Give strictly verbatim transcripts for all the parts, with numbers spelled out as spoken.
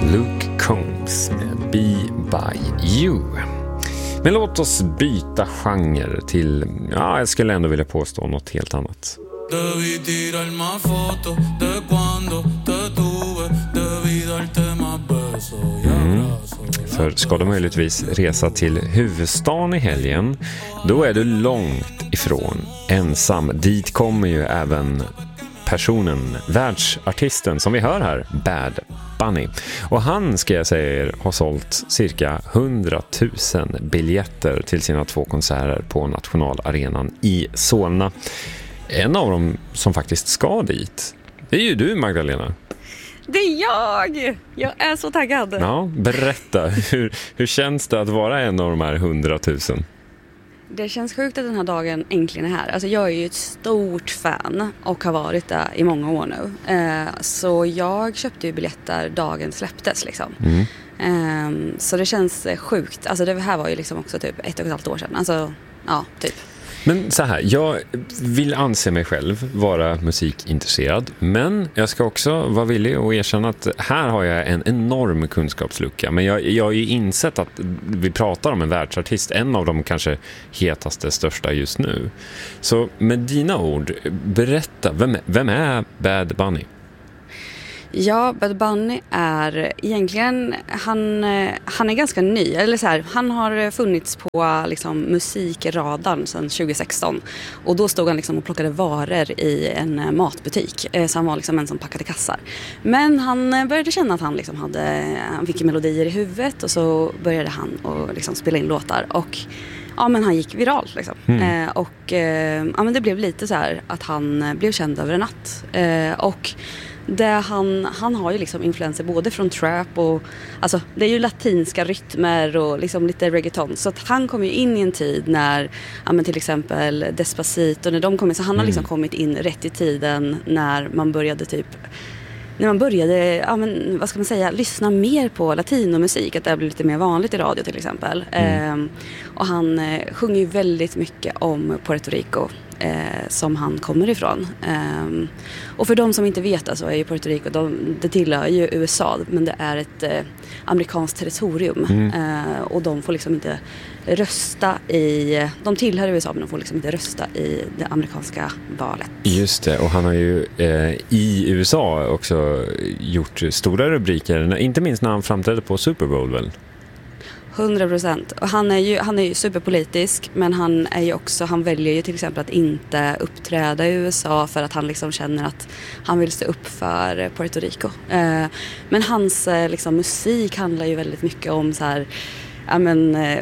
Luke Combs med Be By You. Men låt oss byta genre till, ja, jag skulle ändå vilja påstå något helt annat. Mm. För ska du möjligtvis resa till huvudstaden i helgen, då är du långt ifrån ensam. Dit kommer ju även personen, världsartisten som vi hör här, Bad Bunny. Och han, ska jag säga, har sålt cirka hundratusen biljetter till sina två konserter på Nationalarenan i Solna. En av dem som faktiskt ska dit, det är ju du, Magdalena. Det är jag! Jag är så taggad. Ja, berätta. Hur, hur känns det att vara en av de här hundratusen? Det känns sjukt att den här dagen äntligen är här. Alltså jag är ju ett stort fan och har varit där i många år nu. Eh, så jag köpte ju biljetter dagen släpptes liksom. Mm. Eh, så det känns sjukt. Alltså det här var ju liksom också typ ett och ett halvt år sedan. Alltså, ja, typ. Men så här, jag vill anse mig själv vara musikintresserad, men jag ska också vara villig och erkänna att här har jag en enorm kunskapslucka. Men jag, jag har ju insett att vi pratar om en världsartist, en av de kanske hetaste, största just nu. Så med dina ord, berätta, vem, vem är Bad Bunny? Ja, Bad Bunny är egentligen, han, han är ganska ny, eller så här, han har funnits på liksom, musikradarn sedan tjugo sexton och då stod han liksom och plockade varor i en matbutik, så han var liksom en som packade kassar. Men han började känna att han liksom hade, han fick melodier i huvudet och så började han och liksom spela in låtar och ja, men han gick viral liksom. Mm. Eh, och eh, ja, men det blev lite så här att han blev känd över en natt eh, och det han, han har ju liksom influenser både från trap och alltså det är ju latinska rytmer och liksom lite reggaeton, så att han kom ju in i en tid när ja, men till exempel Despacito, när de kom in, så han mm. har liksom kommit in rätt i tiden när man började typ när man började, ja men vad ska man säga, lyssna mer på latinomusik, att det blir lite mer vanligt i radio till exempel. Mm. Eh, och han eh, sjunger ju väldigt mycket om Puerto Rico eh, som han kommer ifrån. Eh, och för de som inte vet det så är ju Puerto Rico, de, det tillhör ju U S A, men det är ett eh, amerikanskt territorium. Mm. Eh, och de får liksom inte rösta i, de tillhör U S A men de får liksom inte rösta i det amerikanska valet. Just det, och han har ju eh, i U S A också gjort stora rubriker, inte minst när han framträdde på Super Bowl väl? hundra procent. Och han är ju han är ju superpolitisk, men han är ju också, han väljer ju till exempel att inte uppträda i U S A för att han liksom känner att han vill stå upp för Puerto Rico. Eh, men hans eh, liksom musik handlar ju väldigt mycket om så här, ja men eh,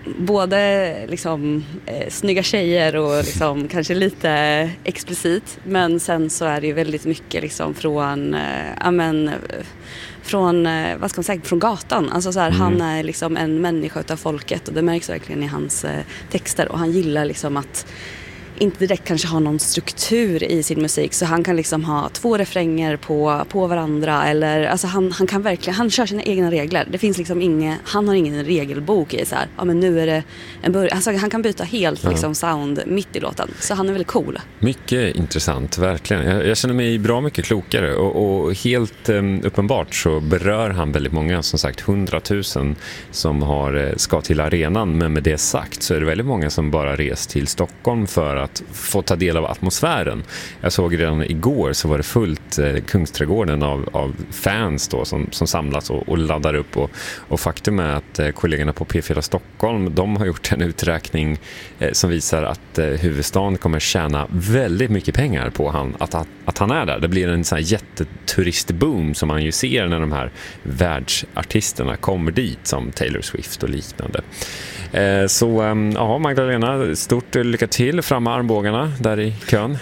både liksom eh, snygga tjejer och liksom kanske lite explicit, men sen så är det ju väldigt mycket liksom från eh, ja men eh, från eh, vad ska man säga, från gatan. Alltså så här, mm. han är liksom en människa utav folket och det märks verkligen i hans eh, texter, och han gillar liksom att inte direkt kanske ha någon struktur i sin musik, så han kan liksom ha två refränger på, på varandra, eller alltså han, han kan verkligen, han kör sina egna regler. Det finns liksom inget, han har ingen regelbok i så här, ja men nu är det en början, alltså, han kan byta helt ja. liksom sound mitt i låten, så han är väldigt cool. Mycket intressant, verkligen. Jag, jag känner mig bra mycket klokare och, och helt um, uppenbart så berör han väldigt många, som sagt hundratusen som har, ska till arenan, men med det sagt så är det väldigt många som bara rest till Stockholm för att få ta del av atmosfären. Jag såg redan igår så var det fullt eh, Kungsträdgården av, av fans då som, som samlas och, och laddar upp, och, och faktum är att eh, kollegorna på P fyra Stockholm, de har gjort en uträkning eh, som visar att eh, huvudstaden kommer tjäna väldigt mycket pengar på han, att, att, att han är där. Det blir en sån här jätteturistboom som man ju ser när de här världsartisterna kommer dit, som Taylor Swift och liknande. Eh, så um, ja, Magdalena, stort lycka till fram med armbågarna där i kön.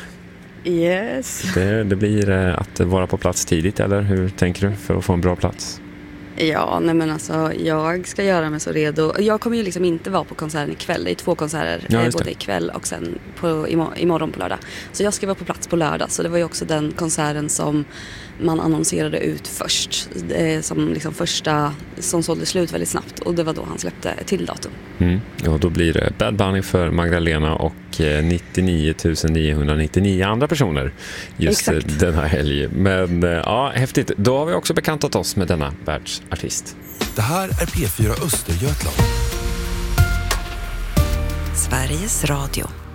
Yes. Det, det blir eh, att vara på plats tidigt, eller hur tänker du för att få en bra plats? Ja, nej men alltså jag ska göra mig så redo. Jag kommer ju liksom inte vara på konserten ikväll. Det är två konserter, ja, både ikväll och sen på, imor- imorgon på lördag. Så jag ska vara på plats på lördag. Så det var ju också den konserten som man annonserade ut först. Som liksom första, som sålde slut väldigt snabbt. Och det var då han släppte till datum. Mm. Ja, då blir det Bad Bunny för Magdalena, och nittionio tusen niohundranittionio andra personer just Exakt. den här helgen. Men ja, häftigt. Då har vi också bekantat oss med denna världsartist. Det här är P fyra Östergötland. Sveriges Radio.